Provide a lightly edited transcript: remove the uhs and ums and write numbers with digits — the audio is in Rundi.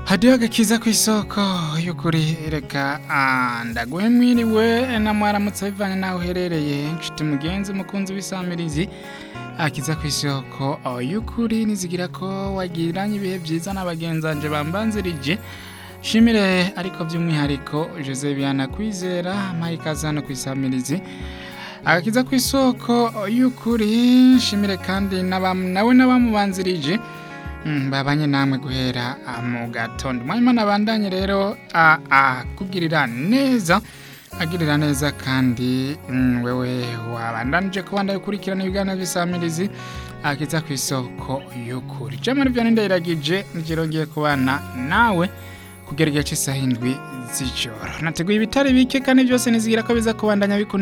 hadiho agakiza kw'isoko y'ukuri reka ndaguhe mwiriwe namwaramutse bivanye naho uherereye nshuti mugenzi mukunzi w'isamirizi akiza kw'isoko y'ukuri nizigira ko wagiranye ibihe byiza n'abagenzanje bambanzirije shimire ariko by'umwihariko Jose Biana kwizera mpayikaze hano kw'isamirizi agakiza kw'isoko y'ukuri shimire kandi nawe n'abamubanzirije babanye namwe guhera mu gatondo mwayimana bandanye rero kugirira neza agirira neza kandi wewe wabandanije kubanda ukurikirana ibiganiro by'isamirizi akiza ku isoko y'ukuri jamari byo ndayiragije ngirongeye kubana nawe kugera igihe cy'isaha 7 z'ijoro nateguye ibitari bike kandi byose nizigira ko biza kubandanya bikunda